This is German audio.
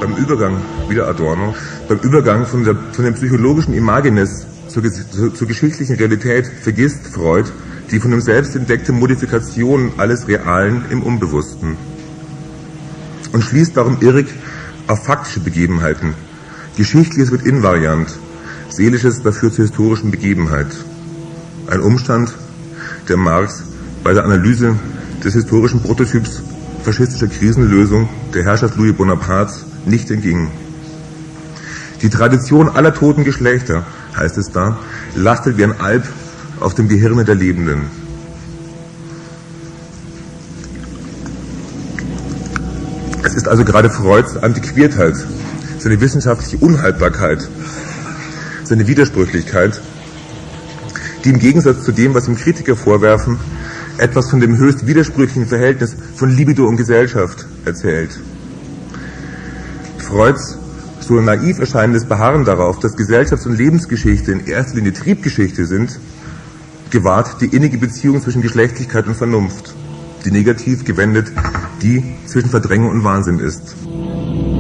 beim Übergang, wieder Adorno, beim Übergang von dem psychologischen Imagines zur geschichtlichen Realität vergisst Freud die von ihm selbst entdeckte Modifikation alles Realen im Unbewussten und schließt darum irrig auf faktische Begebenheiten. Geschichtliches wird invariant, Seelisches dafür zur historischen Begebenheit. Ein Umstand, der Marx bei der Analyse des historischen Prototyps faschistischer Krisenlösung der Herrschaft Louis Bonapartes nicht entging. Die Tradition aller toten Geschlechter, heißt es da, lastet wie ein Alp auf dem Gehirne der Lebenden. Es ist also gerade Freuds Antiquiertheit, seine wissenschaftliche Unhaltbarkeit, seine Widersprüchlichkeit, die im Gegensatz zu dem, was ihm Kritiker vorwerfen, etwas von dem höchst widersprüchlichen Verhältnis von Libido und Gesellschaft erzählt. Freuds so naiv erscheinendes Beharren darauf, dass Gesellschafts- und Lebensgeschichte in erster Linie Triebgeschichte sind, gewahrt die innige Beziehung zwischen Geschlechtlichkeit und Vernunft, die negativ gewendet die zwischen Verdrängung und Wahnsinn ist.